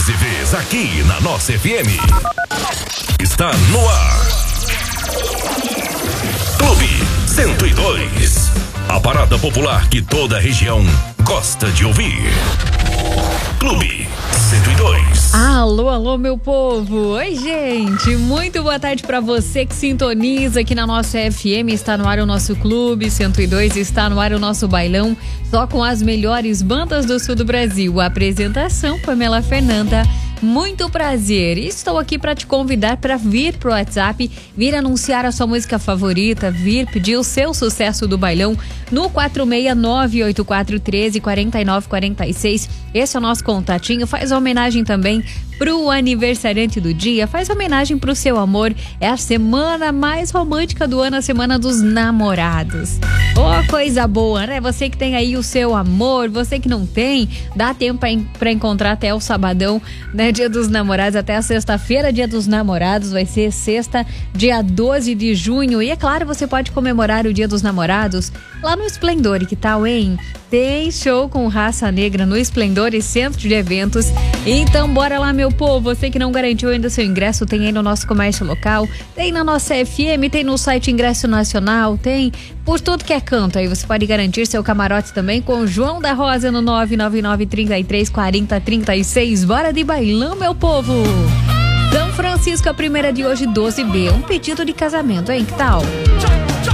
vez aqui na nossa FM. Está no ar. Clube 102. A parada popular que toda a região gosta de ouvir. Clube 102. Alô, meu povo. Oi, gente. Muito boa tarde pra você que sintoniza aqui na nossa FM. Está no ar o nosso Clube 102. Está no ar o nosso bailão. Só com as melhores bandas do sul do Brasil. A apresentação, Pamela Fernanda. Muito prazer. Estou aqui para te convidar para vir pro WhatsApp, vir anunciar a sua música favorita, vir pedir o seu sucesso do bailão no 469-8413-4946. Esse é o nosso contatinho. Faz homenagem também pro aniversariante do dia, faz homenagem pro seu amor. É a semana mais romântica do ano, a semana dos namorados. Oh, coisa boa, né? Você que tem aí o seu amor, você que não tem, dá tempo pra encontrar até o sabadão, né? Dia dos namorados, até a sexta-feira, dia dos namorados, vai ser sexta, dia 12 de junho. E é claro, você pode comemorar o dia dos namorados lá no Esplendor, que tal, hein? Tem show com Raça Negra no Esplendor e Centro de Eventos. Então bora lá, meu povo. Você que não garantiu ainda seu ingresso, tem aí no nosso comércio local, tem na nossa FM, tem no site Ingresso Nacional, tem por tudo que é canto. Aí você pode garantir seu camarote também com o João da Rosa no 999-33-40-36. Bora de bailão, meu povo. São Francisco, a primeira de hoje, 12B. Um pedido de casamento, hein? Que tal?